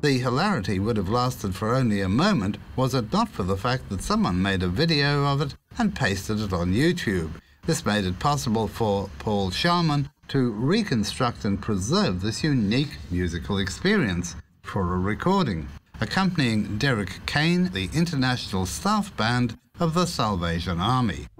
the hilarity would have lasted for only a moment was it not for the fact that someone made a video of it and pasted it on YouTube. This made it possible for Paul Sharman to reconstruct and preserve this unique musical experience for a recording, accompanying Derek Kane, the international staff band of the Salvation Army.